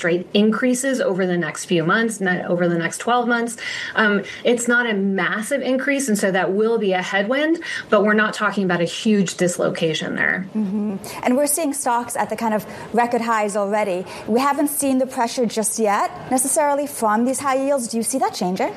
rate increases over the next few months, not over the next 12 months. It's not a massive increase, and so that will be a headwind, but we're not talking about a huge dislocation there. Mm-hmm. And we're seeing stocks at the kind of record highs already. We haven't seen the pressure just yet necessarily from these high yields. Do you see that changing?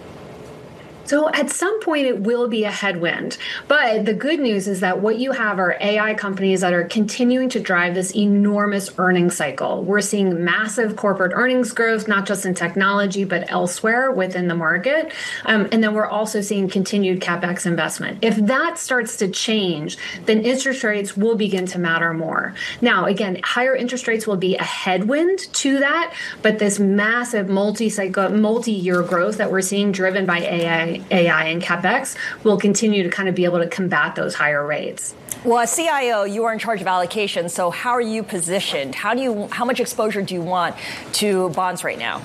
So at some point, it will be a headwind. But the good news is that what you have are AI companies that are continuing to drive this enormous earnings cycle. We're seeing massive corporate earnings growth, not just in technology, but elsewhere within the market. And then we're also seeing continued CapEx investment. If that starts to change, then interest rates will begin to matter more. Now, again, higher interest rates will be a headwind to that. But this massive multi-year growth that we're seeing driven by AI and CapEx will continue to kind of be able to combat those higher rates. Well, as CIO, you are in charge of allocation. So how are you positioned? How much exposure do you want to bonds right now?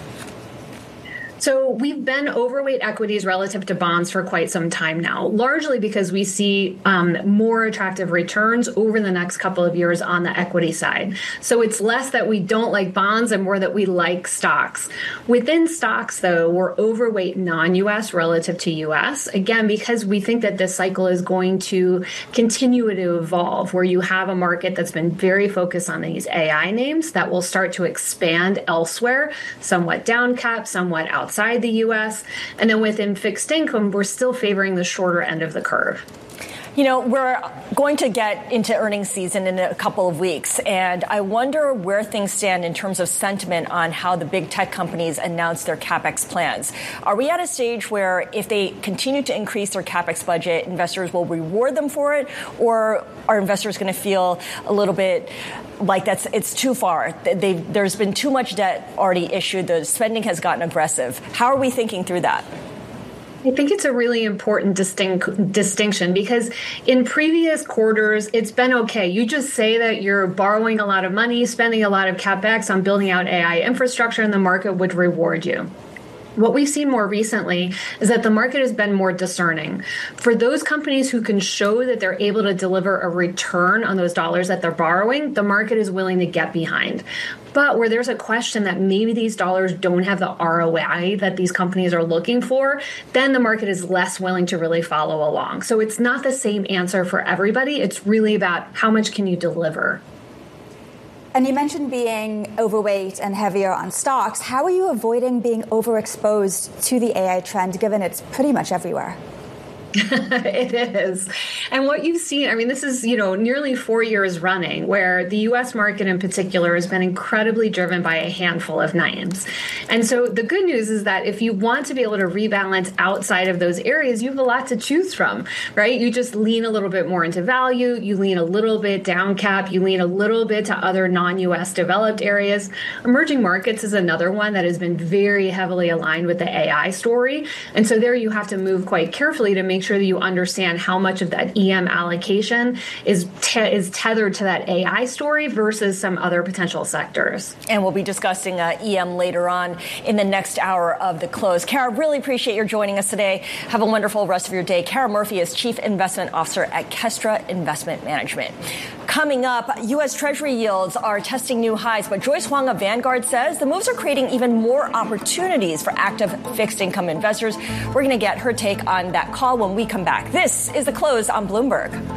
So we've been overweight equities relative to bonds for quite some time now, largely because we see more attractive returns over the next couple of years on the equity side. So it's less that we don't like bonds and more that we like stocks. Within stocks, though, we're overweight non-U.S. relative to U.S., again, because we think that this cycle is going to continue to evolve, where you have a market that's been very focused on these AI names that will start to expand elsewhere, somewhat down cap, somewhat outside the U.S. And then within fixed income, we're still favoring the shorter end of the curve. You know, we're going to get into earnings season in a couple of weeks, and I wonder where things stand in terms of sentiment on how the big tech companies announce their CapEx plans. Are we at a stage where if they continue to increase their CapEx budget, investors will reward them for it, or are investors going to feel a little bit like it's too far? There's been too much debt already issued. The spending has gotten aggressive. How are we thinking through that? I think it's a really important distinction because in previous quarters, it's been okay. You just say that you're borrowing a lot of money, spending a lot of CapEx on building out AI infrastructure, and the market would reward you. What we've seen more recently is that the market has been more discerning. For those companies who can show that they're able to deliver a return on those dollars that they're borrowing, the market is willing to get behind. But where there's a question that maybe these dollars don't have the ROI that these companies are looking for, then the market is less willing to really follow along. So it's not the same answer for everybody. It's really about how much can you deliver. And you mentioned being overweight and heavier on stocks. How are you avoiding being overexposed to the AI trend, given it's pretty much everywhere? It is. And what you've seen, I mean, this is, nearly 4 years running where the U.S. market in particular has been incredibly driven by a handful of names. And so the good news is that if you want to be able to rebalance outside of those areas, you have a lot to choose from, right? You just lean a little bit more into value. You lean a little bit down cap. You lean a little bit to other non-U.S. developed areas. Emerging markets is another one that has been very heavily aligned with the AI story. And so there you have to move quite carefully to make sure that you understand how much of that EM allocation is tethered to that AI story versus some other potential sectors. And we'll be discussing EM later on in the next hour of the close. Kara, really appreciate your joining us today. Have a wonderful rest of your day. Kara Murphy is Chief Investment Officer at Kestra Investment Management. Coming up, U.S. Treasury yields are testing new highs, but Joyce Huang of Vanguard says the moves are creating even more opportunities for active fixed income investors. We're going to get her take on that call when we come back. This is The Close on Bloomberg.